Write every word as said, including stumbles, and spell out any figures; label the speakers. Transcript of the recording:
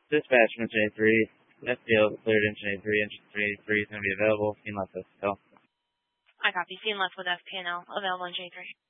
Speaker 1: Dispatch, Engine eighty-three. F P O cleared Engine eighty-three. Engine three eighty-three is going to be available. Scene left S L.
Speaker 2: I copy. Scene left with F P and L. Available Engine eighty-three.